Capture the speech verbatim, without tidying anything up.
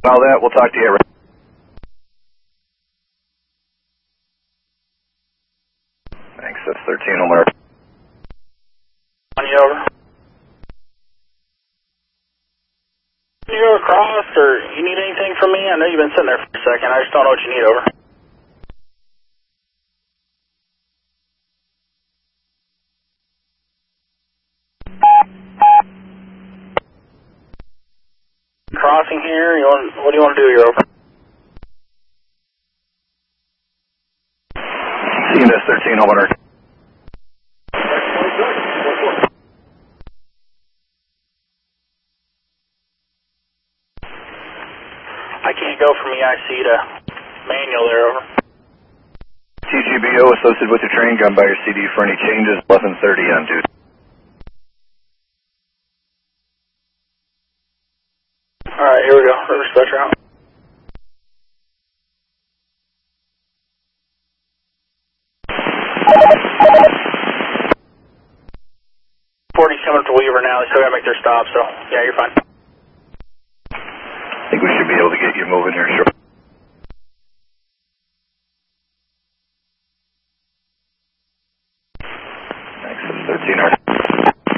File that. We'll talk to you. Thanks. That's thirteen Homer. On you over. Can you go across, or you need anything from me? I know you've been sitting there for a second. I just don't know what you need over. Crossing here. You want? What do you want to do here over? C N S thirteen Homer. I can't go from E I C to manual there over. T G B O associated with your train gun by your C D for any changes. eleven thirty on duty. Alright, here we go. River Spectre out. forty's coming to Weaver now. They still gotta make their stop, so yeah, you're fine. I think we should be able to get you moving here. Sure.